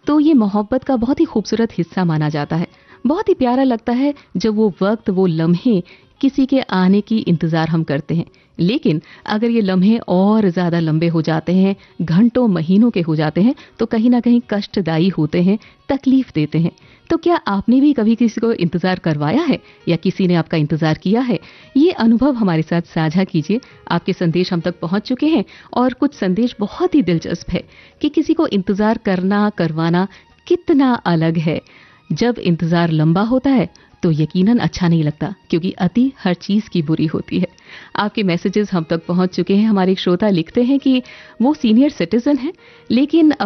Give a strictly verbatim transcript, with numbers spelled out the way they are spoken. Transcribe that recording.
तो ये मोहब्बत का बहुत ही खूबसूरत हिस्सा माना जाता है। बहुत ही प्यारा लगता है जब वो वक्त, वो लम्हे किसी के आने की इंतजार हम करते हैं। लेकिन अगर ये लम्हे और ज्यादा लंबे हो जाते हैं, घंटों महीनों के हो जाते हैं, तो कहीं ना कहीं कष्टदायी होते हैं, तकलीफ देते हैं। तो क्या आपने भी कभी किसी को इंतजार करवाया है या किसी ने आपका इंतजार किया है? ये अनुभव हमारे साथ साझा कीजिए। आपके संदेश हम तक पहुंच चुके हैं और कुछ संदेश बहुत ही दिलचस्प है कि किसी को इंतजार करना, करवाना कितना अलग है। जब इंतजार लंबा होता है तो यकीनन अच्छा नहीं लगता, क्योंकि अति हर चीज की बुरी होती है। आपके मैसेजेस हम तक पहुंच चुके हैं। हमारे एक श्रोता लिखते हैं कि वो सीनियर सिटीजन हैं, लेकिन